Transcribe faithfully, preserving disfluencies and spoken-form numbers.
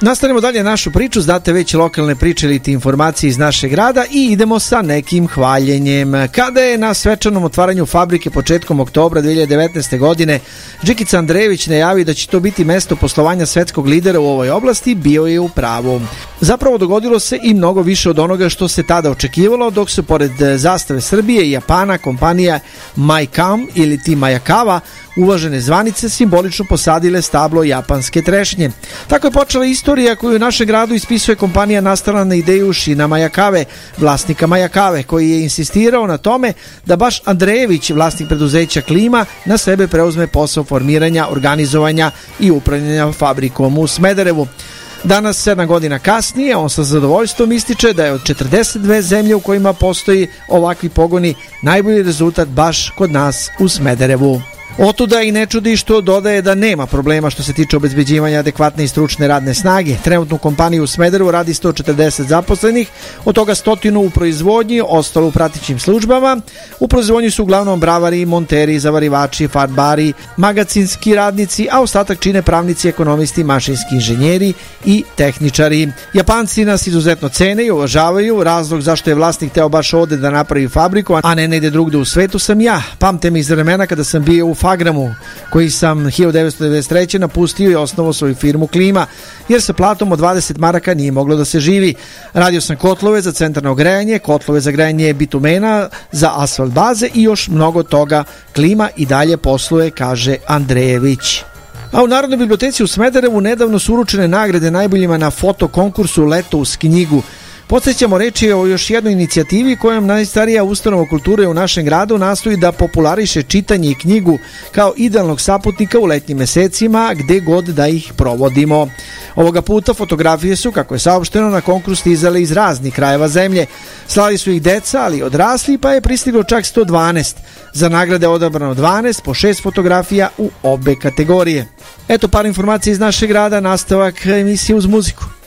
Nastavimo dalje našu priču, znate već lokalne priče ili ti informacije iz našeg grada i idemo sa nekim hvaljenjem. Kada je na svečanom otvaranju fabrike početkom oktobra dve hiljade devetnaeste. godine Džikica Andrejević najavio da će to biti mesto poslovanja svetskog lidera u ovoj oblasti, bio je u pravu. Zapravo dogodilo se i mnogo više od onoga što se tada očekivalo, dok su pored zastave Srbije i Japana kompanija Maikam ili ti Majakava uvažene zvanice simbolično posadile stablo japanske trešnje. Tako je počela istorija koju u našem gradu ispisuje kompanija nastala na ideju Šina Majakave, vlasnika Majakave, koji je insistirao na tome da baš Andrejević, vlasnik preduzeća Klima, na sebe preuzme posao formiranja, organizovanja i upravljanja fabrikom u Smederevu. Danas, sedam godina kasnije, on sa zadovoljstvom ističe da je od četrdeset dve zemlje u kojima postoji ovakvi pogoni najbolji rezultat baš kod nas u Smederevu. Otuda i ne čudi što dodaje da nema problema što se tiče obezbeđivanja adekvatne i stručne radne snage. Trenutno u kompaniji u Smederevu radi sto četrdeset zaposlenih, od toga stotinu u proizvodnji, ostalo u pratećim službama. U proizvodnji su uglavnom bravari, monteri, zavarivači, farbari, magacinski radnici, a ostatak čine pravnici, ekonomisti, mašinski inženjeri i tehničari. Japanci nas izuzetno cene i uvažavaju. Razlog zašto je vlasnik teo baš ovde da napravi fabriku, a ne negde drugde u svetu sam ja. Pamte mi iz vremena kada sam bio u Fagramu, koji sam hiljadu devetsto devedeset treće. napustio i osnovao svoju firmu Klima, jer sa platom od dvadeset maraka nije moglo da se živi. Radio sam kotlove za centralno grejanje, kotlove za grejanje bitumena, za asfalt baze i još mnogo toga. Klima i dalje posluje, kaže Andrejević. A u Narodnoj biblioteci u Smederevu nedavno su uručene nagrade najboljima na fotokonkursu Leto uz knjigu. Podsjećamo, reći je o još jednoj inicijativi kojom najstarija ustanova kulture u našem gradu nastoji da populariše čitanje i knjigu kao idealnog saputnika u letnjim mesecima gde god da ih provodimo. Ovoga puta fotografije su, kako je saopšteno, na konkurs stizale iz raznih krajeva zemlje. Slali su ih deca, ali odrasli, pa je pristiglo čak sto dvanaest. Za nagrade je odabrano dvanaest, po šest fotografija u obe kategorije. Eto par informacija iz našeg grada, nastavak emisije uz muziku.